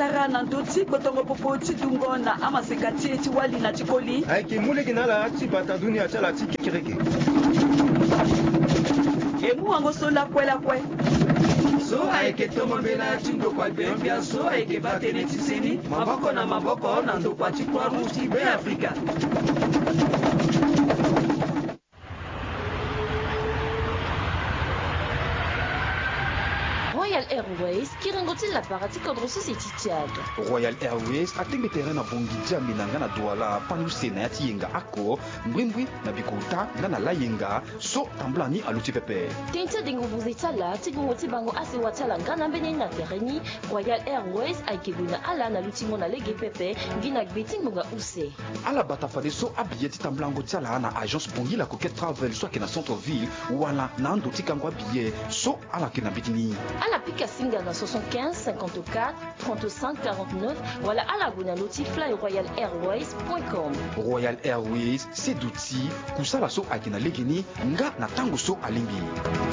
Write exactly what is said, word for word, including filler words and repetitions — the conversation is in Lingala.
tara na ndoti botongo popo tidungona ama sekati tiwali na tikoli aiki mule kinala tibata dunia chala tikireke emu ango sola kwela kwe so aike tomo bela tindo kwa bembia so aike batene tiseni maboko na maboko na ndo kwa tikwa ruti be Afrika. Royal Airways kirangoti la parati contre société Tchad. Royal Airways atenge terrain na bongi jambi na ngana douala pandu sena yati yenga ako mbwimbwi na bikuta ngana la yenga so tamblani aluti pepe. Tinta dingo vous etala tigongoti bango ase watala ngana mbene na terreni Royal Airways aikebuna ala na lutingo na lege pepe ngina beting monga use. Ala batafade so abiyeti tamblango tiala na agence bongi la coquette travel soit ke na centre ville wala na ndoti kangwa billet so ala ke na bitini. À la pique à Singa dans soixante-quinze cinquante-quatre trente-cinq quarante-neuf voilà à la bonne notif fly royal airways point com. Royal Airways c'est d'outils kusala so akina legeni nga na tango so alingi.